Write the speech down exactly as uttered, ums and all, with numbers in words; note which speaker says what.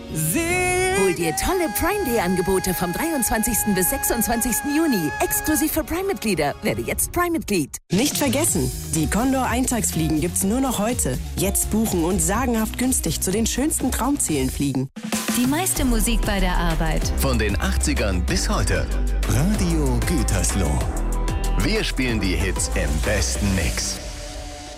Speaker 1: Hol dir tolle Prime Day Angebote vom dreiundzwanzigsten bis sechsundzwanzigsten Juni. Exklusiv für Prime-Mitglieder. Werde jetzt Prime-Mitglied.
Speaker 2: Nicht vergessen, die Condor Eintagsfliegen gibt's nur noch heute. Jetzt buchen und sagenhaft günstig zu den schönsten Traumzielen fliegen.
Speaker 3: Die meiste Musik bei der Arbeit.
Speaker 4: Von den achtzigern bis heute. Radio Gütersloh. Wir spielen die Hits im besten Mix.